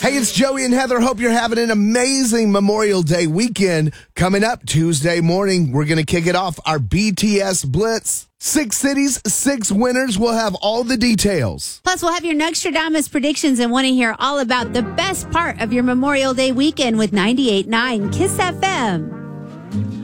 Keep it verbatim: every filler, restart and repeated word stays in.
Hey, it's Joey and Heather. Hope you're having an amazing Memorial Day weekend. Coming up Tuesday morning, we're going to kick it off, our B T S Blitz. Six cities, six winners. We'll have all the details. Plus, we'll have your Nugstradamus predictions and want to hear all about the best part of your Memorial Day weekend with ninety-eight point nine Kiss F M.